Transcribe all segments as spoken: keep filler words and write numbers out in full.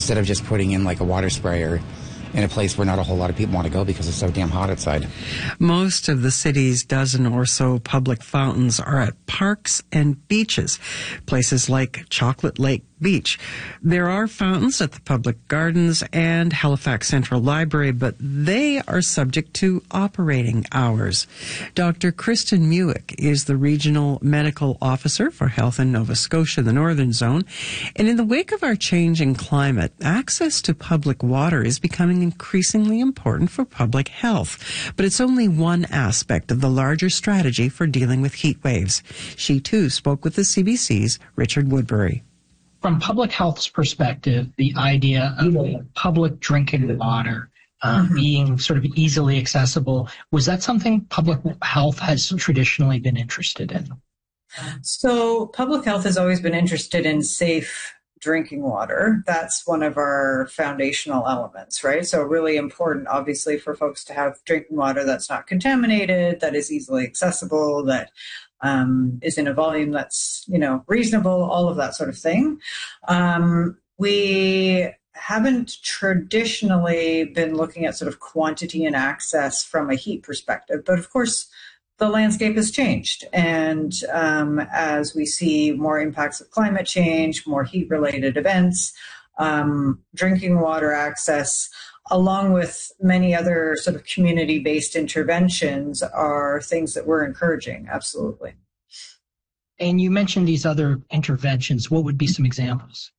instead of just putting in like a water sprayer in a place where not a whole lot of people want to go because it's so damn hot outside. Most of the city's dozen or so public fountains are at parks and beaches, places like Chocolate Lake Beach. There are fountains at the public gardens and Halifax Central Library, but they are subject to operating hours. Doctor Kristen Muick is the Regional Medical Officer for Health in Nova Scotia, the Northern Zone. And in the wake of our changing climate, access to public water is becoming increasingly important for public health. But it's only one aspect of the larger strategy for dealing with heat waves. She, too, spoke with the C B C's Richard Woodbury. From public health's perspective, the idea of public drinking water uh, mm-hmm. being sort of easily accessible, was that something public health has traditionally been interested in? So public health has always been interested in safe drinking water. That's one of our foundational elements, right? So really important, obviously, for folks to have drinking water that's not contaminated, that is easily accessible, that Um, is in a volume that's, you know, reasonable, all of that sort of thing. Um, we haven't traditionally been looking at sort of quantity and access from a heat perspective, but of course, the landscape has changed. And um, as we see more impacts of climate change, more heat-related events, um, drinking water access, along with many other sort of community-based interventions, are things that we're encouraging, absolutely. And you mentioned these other interventions. What would be some examples?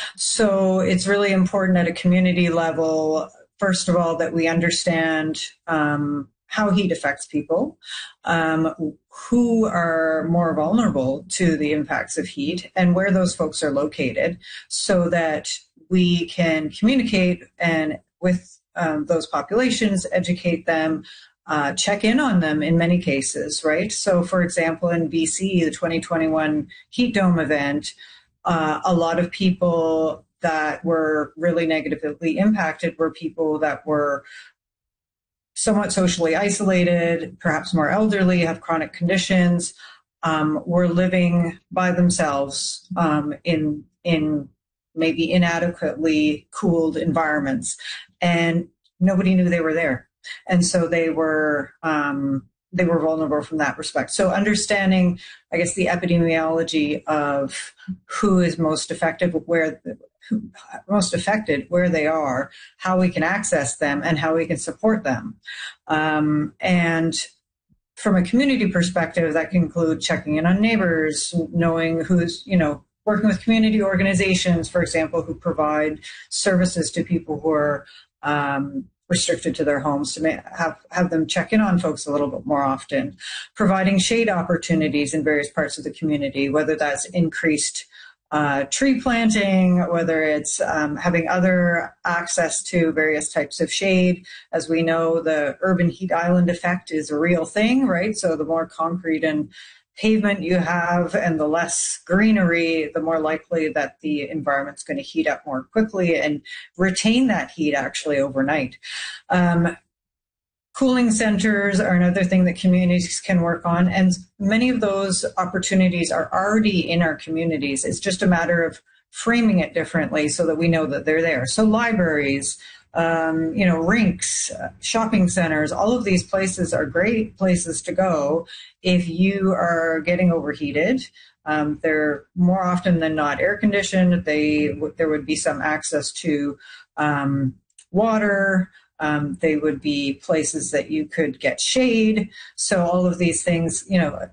So it's really important at a community level, first of all, that we understand um, how heat affects people, um, who are more vulnerable to the impacts of heat, and where those folks are located, so that we can communicate and with um, those populations, educate them, uh, check in on them in many cases, right? So, for example, in B C, the twenty twenty-one Heat Dome event, uh, a lot of people that were really negatively impacted were people that were somewhat socially isolated, perhaps more elderly, have chronic conditions, um, were living by themselves um, in in maybe inadequately cooled environments, and nobody knew they were there. And so they were um, they were vulnerable from that respect. So understanding, I guess, the epidemiology of who is most affected, where who, most affected, where they are, how we can access them, and how we can support them. Um, and from a community perspective, that can include checking in on neighbors, knowing who's, you know, working with community organizations, for example, who provide services to people who are um, restricted to their homes, to have, have them check in on folks a little bit more often, providing shade opportunities in various parts of the community, whether that's increased uh, tree planting, whether it's um, having other access to various types of shade. As we know, the urban heat island effect is a real thing, right? So the more concrete and pavement you have and the less greenery, the more likely that the environment's going to heat up more quickly and retain that heat actually overnight. Um, cooling centers are another thing that communities can work on, and many of those opportunities are already in our communities. It's just a matter of framing it differently so that we know that they're there. So libraries, Um, you know, rinks, uh, shopping centers, all of these places are great places to go if you are getting overheated. Um, they're more often than not air conditioned. They there would be some access to um, water. Um, they would be places that you could get shade. So all of these things, you know,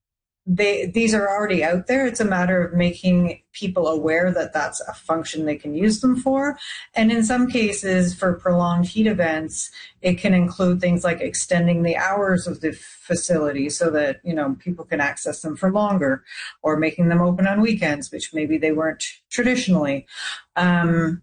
They, these are already out there. It's a matter of making people aware that that's a function they can use them for. And in some cases, for prolonged heat events, it can include things like extending the hours of the facility so that, you know, people can access them for longer, or making them open on weekends, which maybe they weren't traditionally. Um,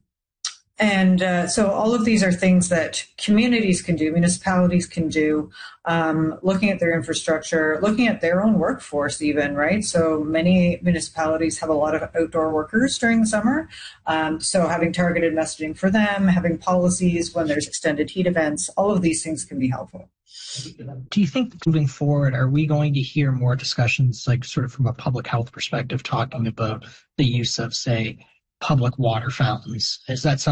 And uh, so all of these are things that communities can do, municipalities can do, um, looking at their infrastructure, looking at their own workforce even, right? So many municipalities have a lot of outdoor workers during the summer. Um, so having targeted messaging for them, having policies when there's extended heat events, all of these things can be helpful. Do you think that moving forward, are we going to hear more discussions, like sort of from a public health perspective, talking about the use of, say, public water fountains? Is that something